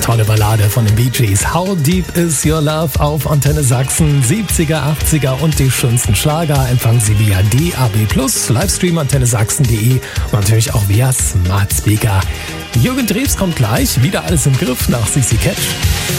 tolle Ballade von den Bee Gees. How Deep Is Your Love auf Antenne Sachsen. 70er, 80er und die schönsten Schlager empfangen Sie via DAB+, Livestream antennesachsen.de und natürlich auch via Smart Speaker. Jürgen Drews kommt gleich. Wieder alles im Griff nach CC Catch.